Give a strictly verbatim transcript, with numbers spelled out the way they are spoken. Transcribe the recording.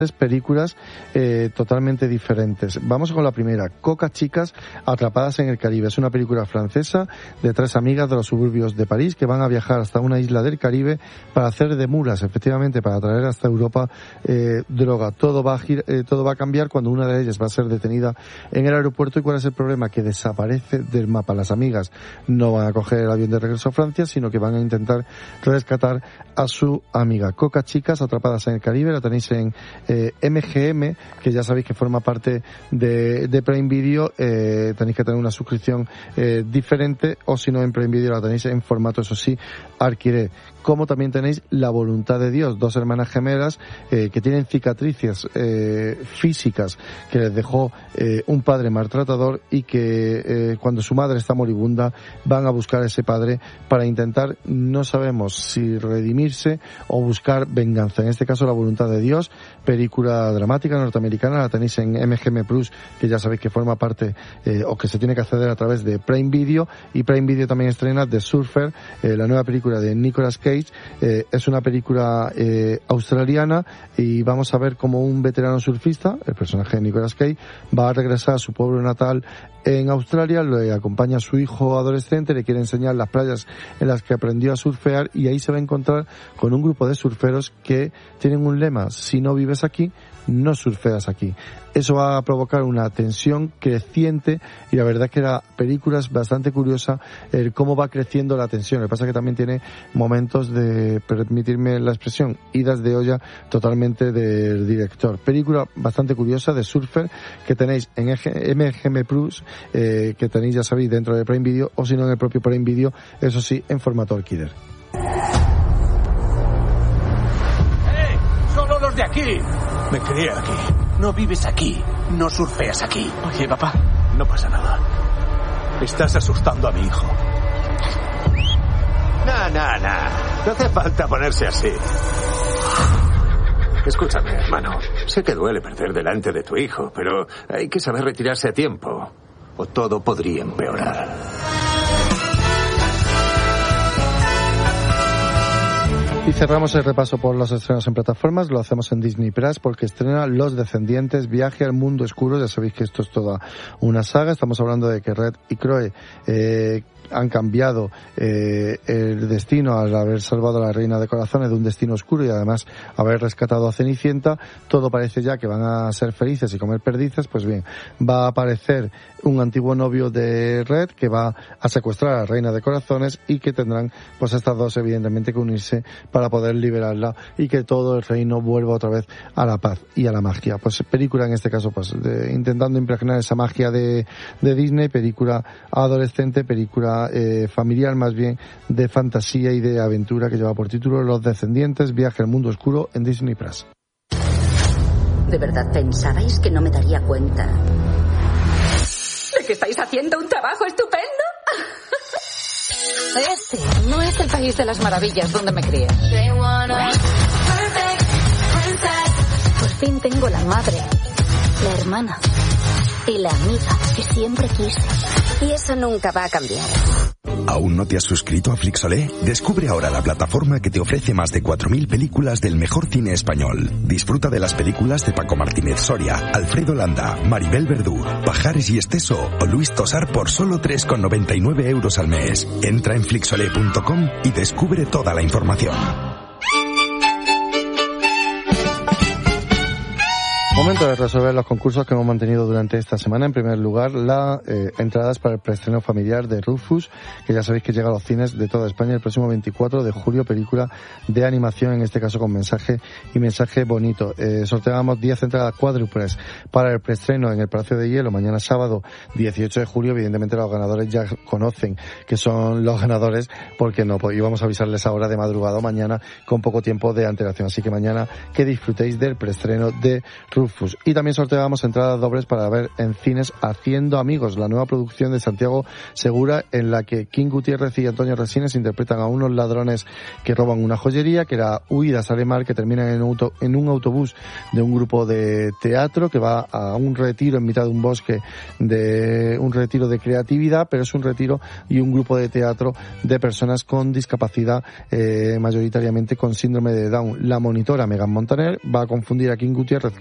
películas eh, totalmente diferentes. Vamos con la primera, Coca Chicas atrapadas en el Caribe. Es una película francesa de tres amigas de los suburbios de París que van a viajar hasta una isla del Caribe para hacer de mulas, efectivamente, para traer hasta Europa eh, droga. Todo va a gir, eh, todo va a cambiar cuando una de ellas va a ser detenida en el aeropuerto. ¿Y cuál es el problema? Que desaparece del mapa. Las amigas no van a coger el avión de regreso a Francia, sino que van a intentar rescatar a su amiga. Coca Chicas atrapadas en el Caribe, la tenéis en Eh, M G M, que ya sabéis que forma parte de, de Prime Video. Eh, tenéis que tener una suscripción eh, diferente, o si no, en Prime Video la tenéis en formato, eso sí, Arquiré. Como también tenéis La Voluntad de Dios, dos hermanas gemelas eh, que tienen cicatrices eh, físicas que les dejó eh, un padre maltratador, y que eh, cuando su madre está moribunda van a buscar a ese padre para intentar, no sabemos si redimirse o buscar venganza. En este caso, La Voluntad de Dios, película dramática norteamericana, la tenéis en M G M Plus, que ya sabéis que forma parte eh, o que se tiene que acceder a través de Prime Video. Y Prime Video también estrena The Surfer, eh, la nueva película de Nicolas Cage. Eh, es una película eh, australiana, y vamos a ver cómo un veterano surfista, el personaje de Nicolas Cage, va a regresar a su pueblo natal en Australia. Le acompaña a su hijo adolescente, le quiere enseñar las playas en las que aprendió a surfear, y ahí se va a encontrar con un grupo de surferos que tienen un lema: si no vives aquí, no surfeas aquí. Eso va a provocar una tensión creciente, y la verdad es que la película es bastante curiosa el cómo va creciendo la tensión. Lo que pasa es que también tiene momentos de, permitirme la expresión, idas de olla totalmente del director. Película bastante curiosa de Surfer, que tenéis en M G M Plus, eh, que tenéis, ya sabéis, dentro de Prime Video, o si no en el propio Prime Video, eso sí, en formato Orquider. ¡Eh! ¡Solo los de aquí! Me crié aquí. No vives aquí. No surfeas aquí. Oye, papá. No pasa nada. Estás asustando a mi hijo. No, no, no. No hace falta ponerse así. Escúchame, hermano. Sé que duele perder delante de tu hijo, pero hay que saber retirarse a tiempo, o todo podría empeorar. Y cerramos el repaso por los estrenos en plataformas. Lo hacemos en Disney Plus, porque estrena Los Descendientes, Viaje al Mundo Oscuro. Ya sabéis que esto es toda una saga. Estamos hablando de que Red y Chloe eh, han cambiado eh, el destino al haber salvado a la Reina de Corazones de un destino oscuro, y además haber rescatado a Cenicienta. Todo parece ya que van a ser felices y comer perdices. Pues bien, va a aparecer un antiguo novio de Red que va a secuestrar a la Reina de Corazones, y que tendrán pues estas dos evidentemente que unirse para poder liberarla, y que todo el reino vuelva otra vez a la paz y a la magia. Pues película, en este caso, pues de, intentando impregnar esa magia de, de Disney, película adolescente, película eh, familiar más bien, de fantasía y de aventura, que lleva por título Los Descendientes, Viaje al Mundo Oscuro, en Disney Plus. ¿De verdad pensabais que no me daría cuenta de que estáis haciendo un trabajo estupendo? Este no es el país de las maravillas donde me crié. Por fin tengo la madre, la hermana y la amiga que siempre quise. Y eso nunca va a cambiar. ¿Aún no te has suscrito a Flixolé? Descubre ahora la plataforma que te ofrece más de cuatro mil películas del mejor cine español. Disfruta de las películas de Paco Martínez Soria, Alfredo Landa, Maribel Verdú, Pajares y Esteso o Luis Tosar por solo tres con noventa y nueve euros al mes. Entra en flixolé punto com y descubre toda la información. Momento de resolver los concursos que hemos mantenido durante esta semana. En primer lugar, las eh, entradas para el preestreno familiar de Rufus, que ya sabéis que llega a los cines de toda España el próximo veinticuatro de julio, película de animación, en este caso con mensaje y mensaje bonito. Eh, sorteamos diez entradas cuádruples para el preestreno en el Palacio de Hielo mañana sábado dieciocho de julio. Evidentemente los ganadores ya conocen que son los ganadores, porque no pues, íbamos a avisarles ahora de madrugada o mañana con poco tiempo de antelación. Así que mañana que disfrutéis del preestreno de Rufus. Rufus. Y también sorteamos entradas dobles para ver en cines Haciendo Amigos, la nueva producción de Santiago Segura, en la que King Gutiérrez y Antonio Resines interpretan a unos ladrones que roban una joyería, que la huida sale mal, que terminan en un, auto, en un autobús de un grupo de teatro que va a un retiro en mitad de un bosque, de un retiro de creatividad, pero es un retiro y un grupo de teatro de personas con discapacidad, eh, mayoritariamente con síndrome de Down. La monitora Megan Montaner va a confundir a King Gutiérrez